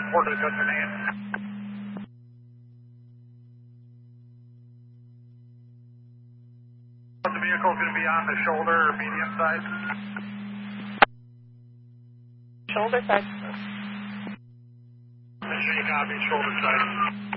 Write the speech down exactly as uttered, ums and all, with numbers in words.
report to the name. The vehicle is going to be on the shoulder or medium side. Shoulder side. Make sure you copy shoulder side.